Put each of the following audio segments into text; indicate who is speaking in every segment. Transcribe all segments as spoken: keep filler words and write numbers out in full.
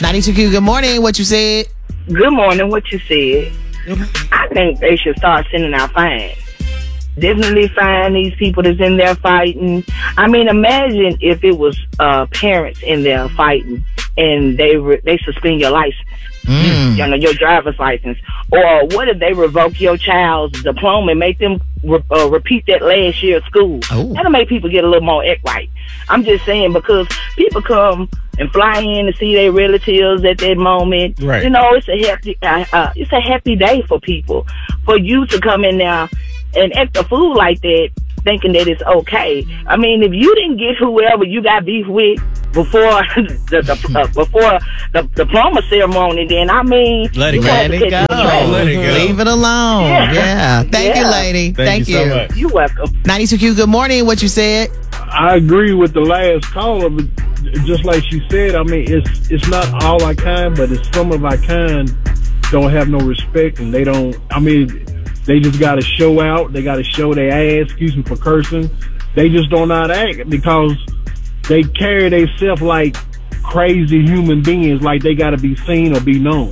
Speaker 1: ninety-two Q, good morning. What you said?
Speaker 2: Good morning. What you said? I think they should start sending out fines. Definitely fine these people that's in there fighting. I mean, imagine if it was uh, parents in there fighting and they re- they suspend your license, mm. you know, your driver's license. Or what if they revoke your child's diploma and make them re- uh, repeat that last year of school? Oh. That'll make people get a little more act right. I'm just saying, because people come and fly in to see their relatives at that moment.
Speaker 3: Right.
Speaker 2: You know, it's a happy uh, uh, it's a happy day for people. For you to come in there and act a fool like that, thinking that it's okay. I mean, if you didn't get whoever you got beef with before the, the uh, before the diploma ceremony, then I mean,
Speaker 1: let it, let it go. Let it go. Leave it alone. Yeah. yeah. Thank yeah. you, lady.
Speaker 3: Thank, Thank you.
Speaker 1: you.
Speaker 3: So much.
Speaker 2: You're welcome.
Speaker 1: ninety-two Q, good morning. What you said?
Speaker 4: I agree with the last caller, but just like she said, I mean, it's it's not all our kind, but it's some of our kind don't have no respect, and they don't. I mean. They just got to show out. They got to show their ass. Excuse me for cursing. They just don't know how to act because they carry themselves like crazy human beings, like they got to be seen or be known.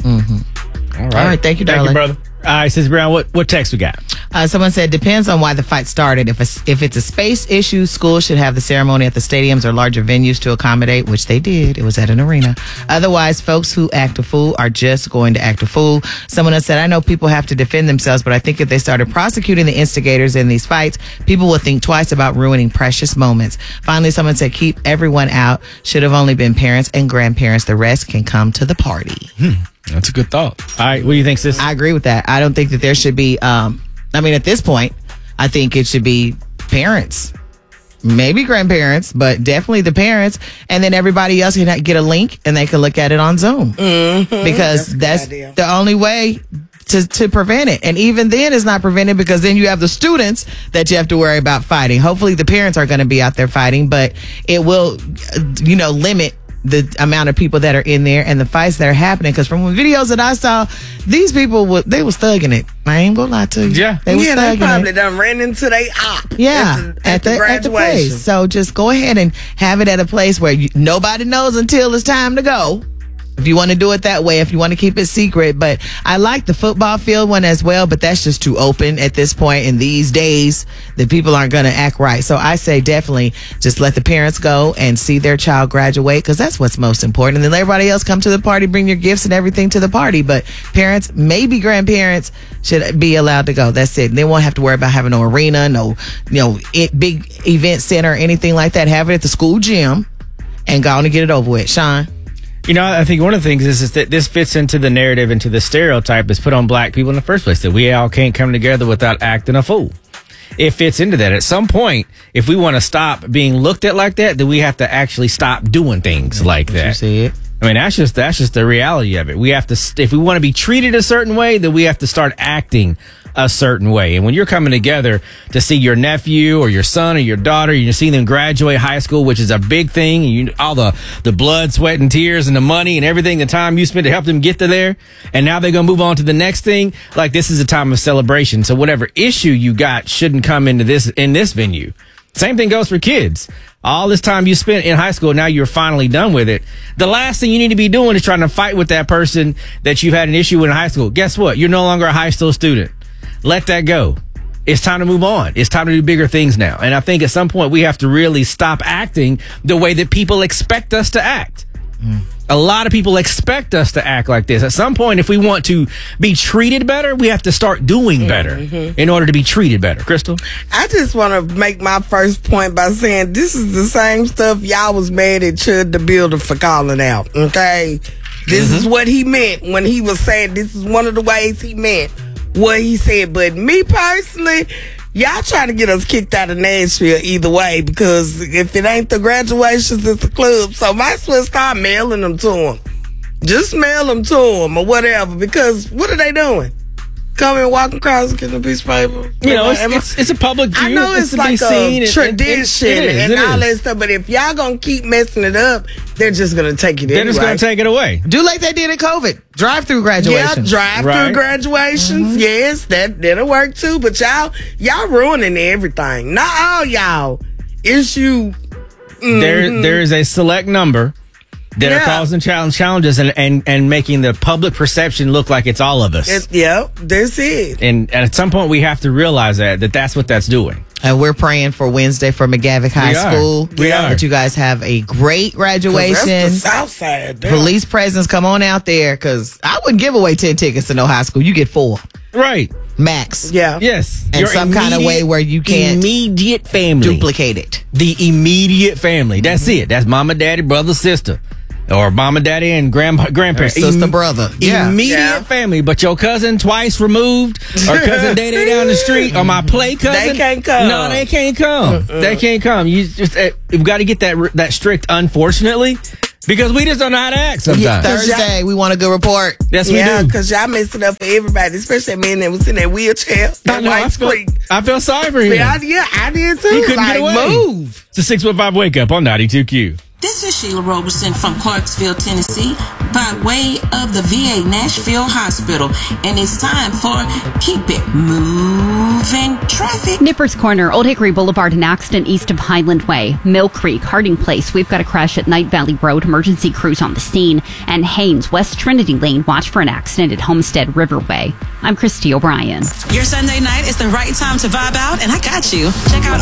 Speaker 1: Mm-hmm. All right. All right. Thank you, darling.
Speaker 3: Thank you, brother. All right, Sis Brown, what, what text we got?
Speaker 1: Uh, someone said, depends on why the fight started. If a, if it's a space issue, schools should have the ceremony at the stadiums or larger venues to accommodate, which they did. It was at an arena. Otherwise, folks who act a fool are just going to act a fool. Someone else said, I know people have to defend themselves, but I think if they started prosecuting the instigators in these fights, people will think twice about ruining precious moments. Finally, someone said, keep everyone out. Should have only been parents and grandparents. The rest can come to the party.
Speaker 3: Hmm. That's a good thought. All right, what do you think, sis?
Speaker 1: I agree with that. I don't think that there should be, um, I mean, at this point, I think it should be parents, maybe grandparents, but definitely the parents. And then everybody else can get a link and they can look at it on Zoom. Mm-hmm. Because that's, that's the only way to, to prevent it. And even then it's not prevented because then you have the students that you have to worry about fighting. Hopefully the parents are going to be out there fighting, but it will, you know, limit the amount of people that are in there and the fights that are happening. Because from the videos that I saw, these people were, they was thugging it. I ain't gonna lie to you.
Speaker 3: Yeah,
Speaker 1: they was
Speaker 5: yeah,
Speaker 1: thugging
Speaker 5: they probably
Speaker 1: it.
Speaker 5: done ran into they op.
Speaker 1: Yeah,
Speaker 5: at the, at,
Speaker 1: at,
Speaker 5: at
Speaker 1: the,
Speaker 5: the
Speaker 1: at the place. So just go ahead and have it at a place where you, nobody knows until it's time to go. If you want to do it that way, if you want to keep it secret. But I like the football field one as well, but that's just too open at this point in these days that people aren't going to act right. So I say definitely just let the parents go and see their child graduate because that's what's most important. And then let everybody else come to the party, bring your gifts and everything to the party. But parents, maybe grandparents should be allowed to go. That's it. They won't have to worry about having no arena, no, you know, it, big event center or anything like that. Have it at the school gym and go on and get it over with. Sean?
Speaker 3: You know, I think one of the things is, is that this fits into the narrative, into the stereotype that's put on black people in the first place, that we all can't come together without acting a fool. It fits into that. At some point, if we want to stop being looked at like that, then we have to actually stop doing things yeah, like that.
Speaker 1: You see it?
Speaker 3: I mean, that's just that's just the reality of it. We have to, if we want to be treated a certain way, then we have to start acting a certain way. And when you're coming together to see your nephew or your son or your daughter, you're seeing them graduate high school, which is a big thing. And you, all the, the blood, sweat, and tears and the money and everything, the time you spent to help them get to there. And now they're going to move on to the next thing. Like, this is a time of celebration. So whatever issue you got shouldn't come into this, in this venue. Same thing goes for kids. All this time you spent in high school, now you're finally done with it. The last thing you need to be doing is trying to fight with that person that you've had an issue with in high school. Guess what? You're no longer a high school student. Let that go. It's time to move on. It's time to do bigger things now. And I think at some point we have to really stop acting the way that people expect us to act. Mm. A lot of people expect us to act like this. At some point, if we want to be treated better, we have to start doing better mm-hmm. in order to be treated better. Crystal?
Speaker 5: I just want to make my first point by saying this is the same stuff y'all was mad at Chud the Builder for calling out. Okay? This mm-hmm. is what he meant when he was saying this is one of the ways he meant what he said. But me personally, y'all trying to get us kicked out of Nashville either way, because if it ain't the graduations, it's the club. So might as well start mailing them to them. Just mail them to them or whatever, because what are they doing? Come and walk across and get a piece of paper?
Speaker 3: You know, it's, it's, it's a public view.
Speaker 5: I know it's,
Speaker 3: it's
Speaker 5: like a tradition
Speaker 3: and, and,
Speaker 5: and, and all that stuff, but if y'all gonna keep messing it up, they're just gonna take it
Speaker 3: They're
Speaker 5: anyway.
Speaker 3: just gonna take it away.
Speaker 1: Do like they did in COVID. Drive-through graduations.
Speaker 5: Yeah, drive-through
Speaker 3: right.
Speaker 5: graduations. Mm-hmm. Yes, that, that'll work too. But y'all, y'all ruining everything. Not all y'all. Issue. Mm-hmm.
Speaker 3: There, there is a select number that
Speaker 5: Yeah.
Speaker 3: are causing challenge challenges and, and, and making the public perception look like it's all of us.
Speaker 5: It, yep, that's it.
Speaker 3: and, and at some point, we have to realize that that that's what that's doing.
Speaker 1: And we're praying for Wednesday for McGavick High
Speaker 3: We are.
Speaker 1: School.
Speaker 3: We are.
Speaker 1: That you guys have a great
Speaker 5: 'Cause
Speaker 1: graduation.
Speaker 5: That's the South Side. There.
Speaker 1: Police presence, come on out there, because I wouldn't give away ten tickets to no high school. You get four
Speaker 3: Right.
Speaker 1: max.
Speaker 5: Yeah.
Speaker 3: Yes.
Speaker 1: And some kind of way
Speaker 3: immediate-
Speaker 1: where you can't
Speaker 3: immediate family.
Speaker 1: duplicate it.
Speaker 3: The immediate family. That's it. That's mama, daddy, brother, sister. Or mama, daddy, and grandpa, grandparents.
Speaker 1: Or sister, brother. Yeah.
Speaker 3: Immediate
Speaker 5: Yeah.
Speaker 3: family. But your cousin twice removed, or cousin day day down the street, or my play cousin.
Speaker 5: They can't come.
Speaker 3: No, they can't come. Mm-mm. They can't come. You just uh, you've got to get that that strict. Unfortunately, because we just don't know how to act sometimes.
Speaker 5: Yeah,
Speaker 1: Thursday, we want a good report.
Speaker 3: Yes,
Speaker 5: Yeah,
Speaker 3: we do.
Speaker 5: because y'all messed it up for everybody, especially that man that was in that wheelchair.
Speaker 3: I
Speaker 5: That
Speaker 3: know, I
Speaker 5: white
Speaker 3: feel,
Speaker 5: Creek.
Speaker 3: I feel sorry for him.
Speaker 5: Yeah, I, yeah, I did too.
Speaker 3: He couldn't
Speaker 5: like,
Speaker 3: get away.
Speaker 5: move.
Speaker 3: It's a six one five wake up on ninety-two Q.
Speaker 6: This is Sheila Roberson from Clarksville, Tennessee, by way of the V A Nashville Hospital, and it's time for Keep It Moving Traffic.
Speaker 7: Nippers Corner, Old Hickory Boulevard, an accident east of Highland Way. Mill Creek, Harding Place, we've got a crash at Night Valley Road, emergency crews on the scene. And Haynes, West Trinity Lane, watch for an accident at Homestead Riverway. I'm Christy O'Brien.
Speaker 6: Your Sunday night is the right time to vibe out, and I got you. Check out